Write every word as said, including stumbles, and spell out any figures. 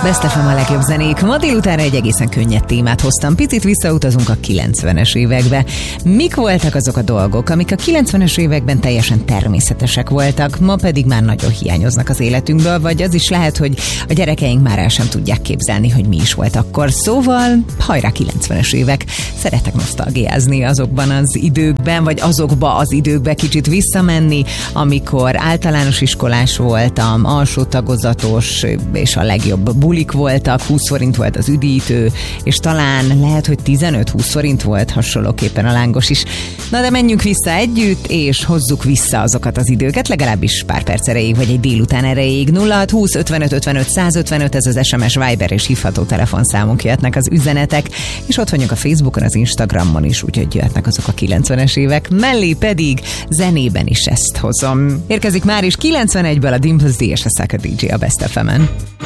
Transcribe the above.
Best ef em a legjobb zenék. Ma délutánra egy egészen könnyed témát hoztam. Picit visszautazunk a kilencvenes évekbe. Mik voltak azok a dolgok, amik a kilencvenes években teljesen természetesek voltak, ma pedig már nagyon hiányoznak az életünkből, vagy az is lehet, hogy a gyerekeink már el sem tudják képzelni, hogy mi is volt akkor. Szóval, hajrá kilencvenes évek. Szeretek nosztalgiázni azokban az időkben, vagy azokba az időkbe kicsit visszamenni, amikor általános iskolás voltam, alsó tagozatos, és a legjobb bulik voltak, húsz forint volt az üdítő, és talán lehet, hogy tizenöt-húsz forint volt hasonlóképpen a lángos is. Na de menjünk vissza együtt, és hozzuk vissza azokat az időket, legalábbis pár perc erejéig, vagy egy délután erejéig. nulla hat húsz ötvenöt ötvenöt százötvenöt, ez az es em es, Viber és hívható telefonszámunk, jöhetnek az üzenetek, és ott vagyunk a Facebookon, az Instagramon is, úgyhogy jöhetnek azok a kilencvenes évek. Mellé pedig zenében is ezt hozom. Érkezik már is kilencvenegyből a Dimples D és a Szaka dé dzsé a Best ef emen.